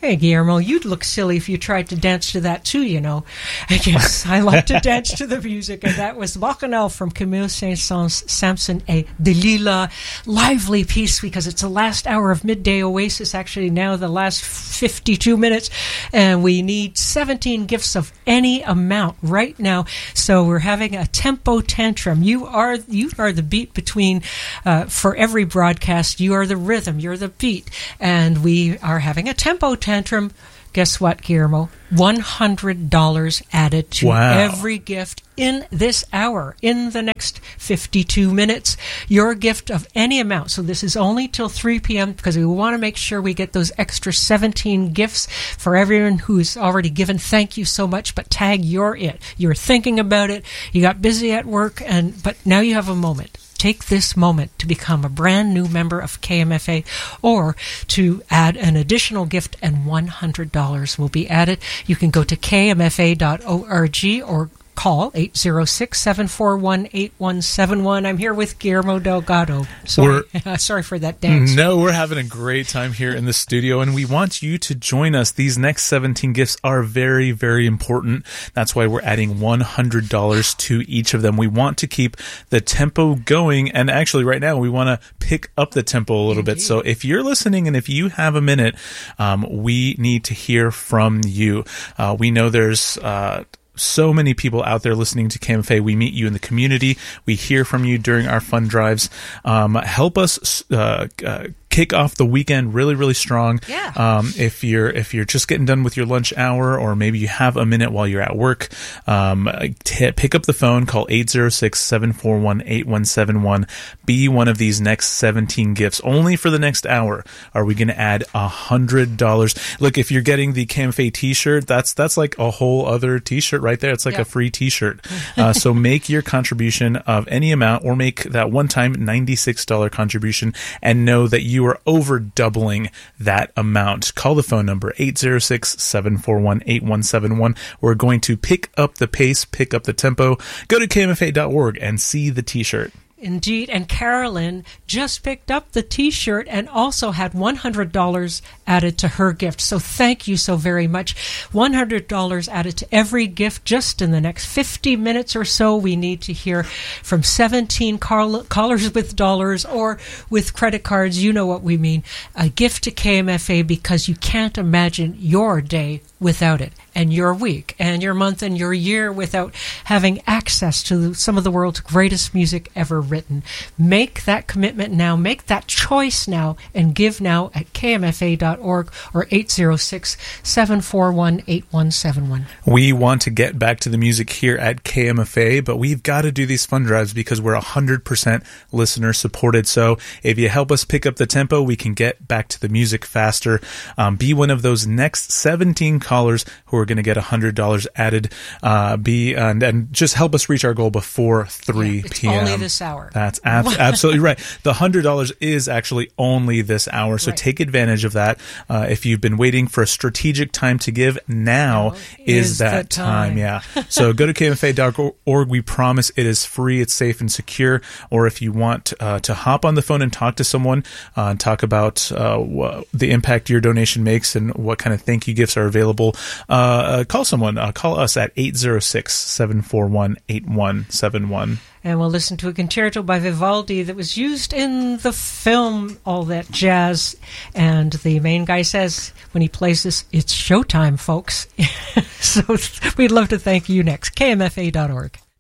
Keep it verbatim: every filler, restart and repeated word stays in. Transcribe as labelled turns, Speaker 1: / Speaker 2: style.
Speaker 1: Hey, Guillermo, you'd look silly if you tried to dance to that too, you know. I guess I like to dance to the music, and that was Bacchanal from Camille Saint-Saëns' Samson et Delilah. Lively piece, because it's the last hour of Midday Oasis, actually now the last fifty-two minutes, and we need seventeen gifts of any amount right now. So we're having a tempo tantrum. You are you are the beat between, uh, for every broadcast, you are the rhythm, you're the beat, and we are having a tempo tantrum. Tantrum. Guess what, Guillermo? one hundred dollars added to
Speaker 2: wow.
Speaker 1: every gift in this hour, in the next fifty-two minutes. Your gift of any amount. So this is only till three p.m. because we want to make sure we get those extra seventeen gifts for everyone who's already given. Thank you so much, but tag you're it. You're thinking about it. You got busy at work, and but now you have a moment. Take this moment to become a brand new member of K M F A, or to add an additional gift, and one hundred dollars will be added. You can go to k m f a dot org or call eight zero six, seven four one, eight one seven one. I'm here with Guillermo Delgado. Sorry, sorry for that dance.
Speaker 2: No, we're having a great time here in the studio, and we want you to join us. These next seventeen gifts are very, very important. That's why we're adding one hundred dollars to each of them. We want to keep the tempo going, and actually right now we want to pick up the tempo a little Indeed. bit. So if you're listening and if you have a minute, um, we need to hear from you. Uh, we know there's... Uh, So many people out there listening to K M F A. We meet you in the community. We hear from you during our fund drives. Um, help us uh, uh, kick off the weekend really, really strong.
Speaker 1: Yeah.
Speaker 2: Um, if you're if you're just getting done with your lunch hour, or maybe you have a minute while you're at work, um, t- pick up the phone, call eight zero six, seven four one, eight one seven one. Be one of these next seventeen gifts. Only for the next hour are we going to add one hundred dollars. Look, if you're getting the K M F A t-shirt, that's that's like a whole other t-shirt right there. It's like
Speaker 1: yeah.
Speaker 2: a free t-shirt. Uh, so make your contribution of any amount, or make that one-time ninety-six dollars contribution, and know that you are over doubling that amount. Call the phone number eight zero six, seven four one, eight one seven one. We're going to pick up the pace, pick up the tempo. Go to k m f a dot org and see the t-shirt.
Speaker 1: Indeed, and Carolyn just picked up the t-shirt and also had one hundred dollars added to her gift. So thank you so very much. one hundred dollars added to every gift just in the next fifty minutes or so. We need to hear from seventeen call- callers with dollars or with credit cards. You know what we mean. A gift to K M F A, because you can't imagine your day without it, and your week, and your month, and your year without having access to some of the world's greatest music ever written. Make that commitment now. Make that choice now, and give now at k m f a dot org or eight zero six, seven four one, eight one seven one.
Speaker 2: We want to get back to the music here at K M F A, but we've got to do these fund drives because we're one hundred percent listener supported. So if you help us pick up the tempo, we can get back to the music faster. Um, be one of those next seventeen callers who are going to get one hundred dollars added. Uh, be and, and just help us reach our goal before three p.m.
Speaker 1: It's only this hour.
Speaker 2: That's ab- absolutely right. The one hundred dollars is actually only this hour, so
Speaker 1: right.
Speaker 2: take advantage of that. Uh, if you've been waiting for a strategic time to give, now
Speaker 1: now
Speaker 2: is,
Speaker 1: is
Speaker 2: that
Speaker 1: the
Speaker 2: time.
Speaker 1: time.
Speaker 2: Yeah. So go to k m f a dot org. We promise it is free, it's safe and secure. Or if you want uh, to hop on the phone and talk to someone, uh, and talk about uh, wh- the impact your donation makes and what kind of thank you gifts are available, uh, uh, call someone. Uh, call us at eight zero six, seven four one, eight one seven one.
Speaker 1: And we'll listen to a concerto by Vivaldi that was used in the film All That Jazz. And the main guy says when he plays this, it's showtime, folks. So we'd love to thank you next. k m f a dot org.